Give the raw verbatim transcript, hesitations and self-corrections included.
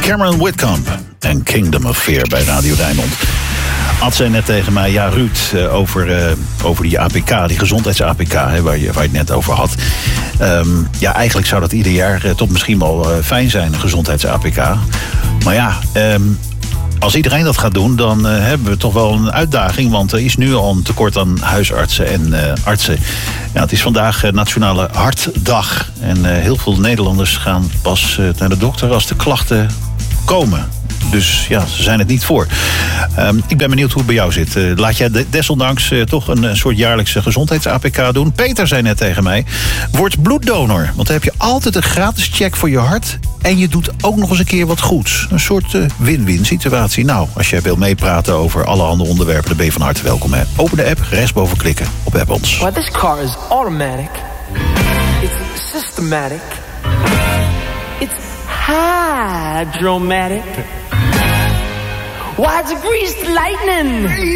Cameron Whitcomb en Kingdom of Fear bij Radio Rijnmond. Ad zei net tegen mij, ja Ruud, uh, over, uh, over die A P K, die gezondheids-A P K, hè, waar, je, waar je het net over had. Um, ja, eigenlijk zou dat ieder jaar uh, tot misschien wel uh, fijn zijn, een gezondheids-A P K. Maar ja, um, als iedereen dat gaat doen, dan uh, hebben we toch wel een uitdaging. Want er is nu al een tekort aan huisartsen en uh, artsen. Ja, het is vandaag uh, Nationale Hartdag. En uh, heel veel Nederlanders gaan pas uh, naar de dokter als de klachten komen. Dus ja, ze zijn het niet voor. Um, ik ben benieuwd hoe het bij jou zit. Uh, laat jij desondanks uh, toch een, een soort jaarlijkse gezondheids-A P K doen. Peter zei net tegen mij, word bloeddonor. Want dan heb je altijd een gratis check voor je hart. En je doet ook nog eens een keer wat goeds. Een soort uh, win-win situatie. Nou, als jij wil meepraten over allerhande onderwerpen, dan ben je van harte welkom. Hè. Open de app, rechtsboven klikken op App ons. Well, this car is automatic. It's systematic. It's hydromatic. Why, it's greased lightning.